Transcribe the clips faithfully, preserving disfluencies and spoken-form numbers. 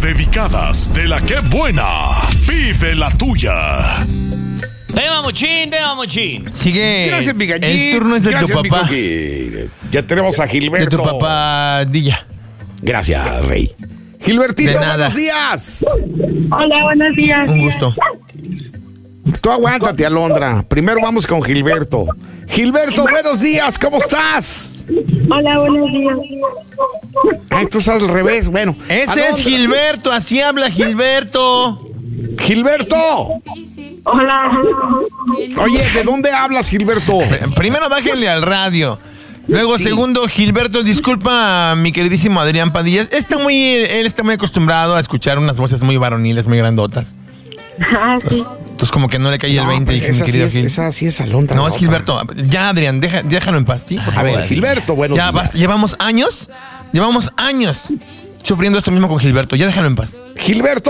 dedicadas de la que buena. Pide la tuya. Ven, mamuchín, ven, mamuchín. Sigue. Gracias, mi gallín. El turno es de Gracias, tu mi papá. coqui. Ya tenemos a Gilberto. De tu papá, Dilla. Gracias, Rey. Gilbertito, De nada. buenos días. Hola, buenos días. Un gusto. Tú aguántate, Alondra. Primero vamos con Gilberto. Gilberto, buenos días, ¿cómo estás? Hola, buenos días. Ah, esto es al revés, bueno. Ese Alondra. es Gilberto, así habla Gilberto. Gilberto. Hola. Oye, ¿de dónde hablas, Gilberto? Pr- Primero bájenle al radio. Luego, Sí. segundo, Gilberto, disculpa a mi queridísimo Adrián Padilla. Está muy, él está muy acostumbrado a escuchar unas voces muy varoniles, muy grandotas. Ah, sí. Entonces, como que no le cae el No, veinte, pues dije, esa, mi sí querido es, Gil. esa sí es Alondra. No, la es otra. Gilberto. Ya, Adrián, deja, déjalo en paz, ¿sí? Por A favor. ver, Gilberto, bueno. Ya, basta. Llevamos años, llevamos años sufriendo esto mismo con Gilberto. Ya déjalo en paz. Gilberto,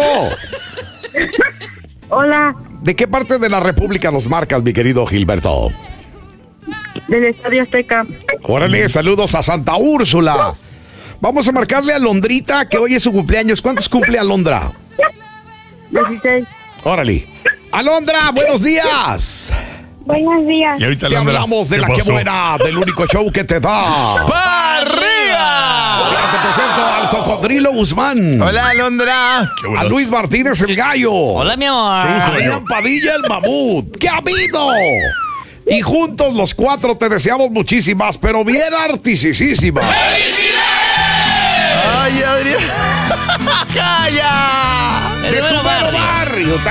Hola, ¿de qué parte de la República nos marcas, mi querido Gilberto? del Estadio Azteca. Órale, saludos a Santa Úrsula. Vamos a marcarle a Londrita, que hoy es su cumpleaños. ¿Cuántos cumple Alondra? dieciséis. Órale. Alondra, buenos días. Buenos días. Y ahorita Te hablamos de la que buena, del único show que te da. ¡Pa' arriba! Te presento al Cocodrilo Guzmán. Hola, Alondra. A Luis Martínez el Gallo. Hola, mi amor. A Adrián Padilla el Mamut. ¿Qué ha habido? Y juntos los cuatro te deseamos muchísimas, pero bien artisísimas. ¡Ay, Adrián! ¡Calla! El De tu bueno mano barrio.